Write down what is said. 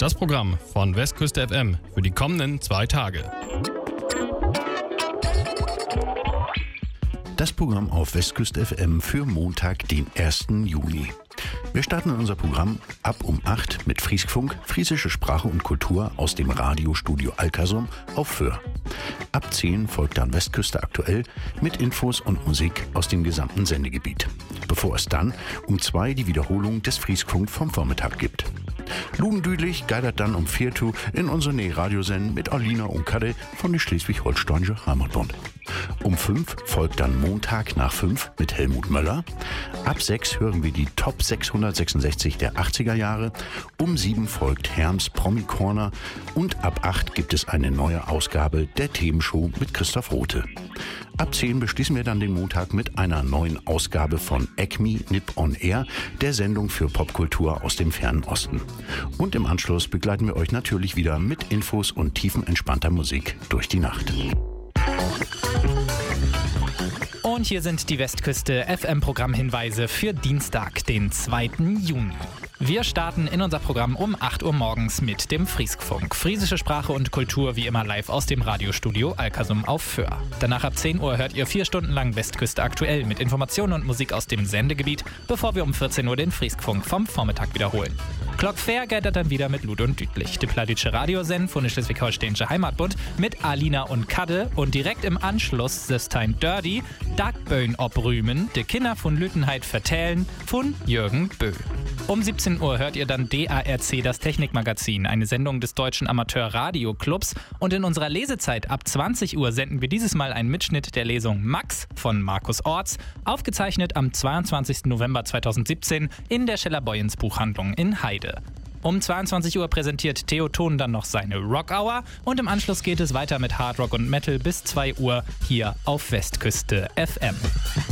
Das Programm von Westküste FM für die kommenden 2 Tage. Das Programm auf Westküste FM für Montag, den 1. Juni. Wir starten unser Programm ab um 8 mit Frieskfunk, friesische Sprache und Kultur aus dem Radiostudio Alcasum auf Föhr. Ab 10 folgt dann Westküste aktuell mit Infos und Musik aus dem gesamten Sendegebiet. Bevor es dann um 2 die Wiederholung des Frieskfunk vom Vormittag gibt. Ludendüdlich geidert dann um 4 in unsere Radiosendung mit Alina und Kadde von der Schleswig-Holsteinische Heimatbund. Um 5 folgt dann Montag nach 5 mit Helmut Möller. Ab 6 hören wir die Top 666 der 80er Jahre. Um 7 folgt Herms Promi Corner. Und ab 8 gibt es eine neue Ausgabe der Themenshow mit Christoph Rothe. Ab 10 beschließen wir dann den Montag mit einer neuen Ausgabe von ECMI Nip on Air, der Sendung für Popkultur aus dem fernen Osten. Und im Anschluss begleiten wir euch natürlich wieder mit Infos und tiefenentspannter Musik durch die Nacht. Und hier sind die Westküste FM-Programmhinweise für Dienstag, den 2. Juni. Wir starten in unser Programm um 8 Uhr morgens mit dem Frieskfunk. Friesische Sprache und Kultur wie immer live aus dem Radiostudio Alcasum auf Föhr. Danach ab 10 Uhr hört ihr 4 Stunden lang Westküste aktuell mit Informationen und Musik aus dem Sendegebiet, bevor wir um 14 Uhr den Frieskfunk vom Vormittag wiederholen. Glockfair geidert dann wieder mit Lud und Düdlich. Die Pladische Radiosendung von der Schleswig-Holsteinische Heimatbund mit Alina und Kadde und direkt im Anschluss The Stein Dirty, Dagböen obrühmen, de Kinder von Lüttenheit vertellen von Jürgen Bö. Um 17 Uhr hört ihr dann DARC, das Technikmagazin, eine Sendung des Deutschen Amateur-Radio-Clubs. Und in unserer Lesezeit ab 20 Uhr senden wir dieses Mal einen Mitschnitt der Lesung Max von Markus Orts, aufgezeichnet am 22. November 2017 in der Scheller-Boyens Buchhandlung in Heide. Um 22 Uhr präsentiert Theo Thon dann noch seine Rock Hour und im Anschluss geht es weiter mit Hard Rock und Metal bis 2 Uhr hier auf Westküste FM.